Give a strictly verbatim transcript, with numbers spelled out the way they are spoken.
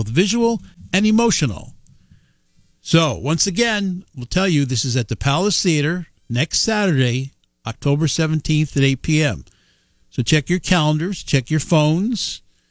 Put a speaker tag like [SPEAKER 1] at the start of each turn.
[SPEAKER 1] both visual and emotional. So, once again, we'll tell you this is at the Palace Theater next Saturday, October seventeenth at eight p.m. So check your calendars, check your phones,